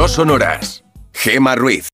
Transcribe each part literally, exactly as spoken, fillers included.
No sonoras. Gema Ruiz.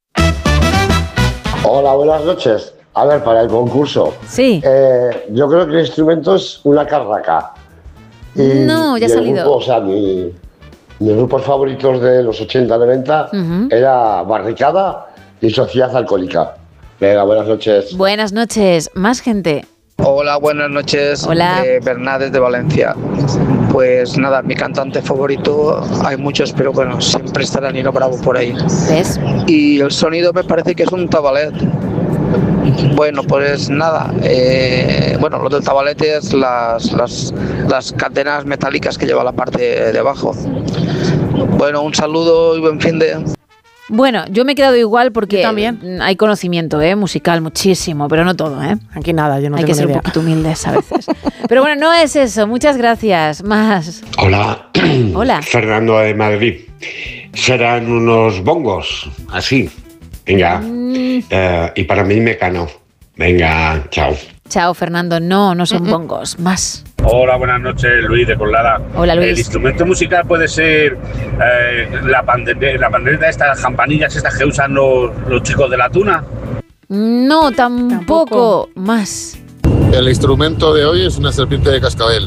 Hola, buenas noches. A ver, para el concurso. Sí. Eh, yo creo que el instrumento es una carraca. Y, no, ya ha salido. Grupo, o sea, mi, mis grupos favoritos de los ochenta, noventa uh-huh. era Barricada y Sociedad Alcohólica. Venga, buenas noches. Buenas noches. Más gente. Hola, buenas noches. Hola. Eh, Bernades de Valencia. Pues nada, mi cantante favorito, hay muchos, pero bueno, siempre estará Nino Bravo por ahí. ¿Ves? Y el sonido me parece que es un tabalet. Bueno, pues nada, eh, bueno, lo del tabalete es las, las, las cadenas metálicas que lleva la parte de abajo. Bueno, un saludo y buen fin de... Bueno, yo me he quedado igual porque también hay conocimiento ¿eh? musical muchísimo, pero no todo. ¿eh? Aquí nada, yo no hay tengo que ser idea. un poquito humildes a veces. Pero bueno, no es eso. Muchas gracias. Más. Hola. Hola. Fernando de Madrid. Serán unos bongos, así. Venga. Mm. Eh, y para mí Mecano. Venga, chao. Chao, Fernando. No, no son bongos. Más. Hola, buenas noches, Luis de Colada. Hola, Luis. El instrumento musical puede ser eh, la, pandere- la pandereta, estas campanillas estas que usan los, los chicos de la tuna. No, tampoco. tampoco. Más. El instrumento de hoy es una serpiente de cascabel.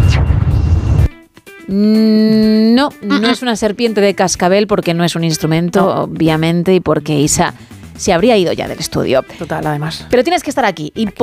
No, no es una serpiente de cascabel porque no es un instrumento, no. obviamente, y porque Isa se habría ido ya del estudio. Total, además. Pero tienes que estar aquí y